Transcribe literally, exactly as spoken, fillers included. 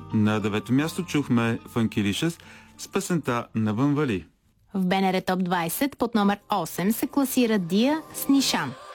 На девето място чухме Фанкилишес с песента Навън вали. В БНР Топ двайсет под номер осем се класира Дия с Нишан.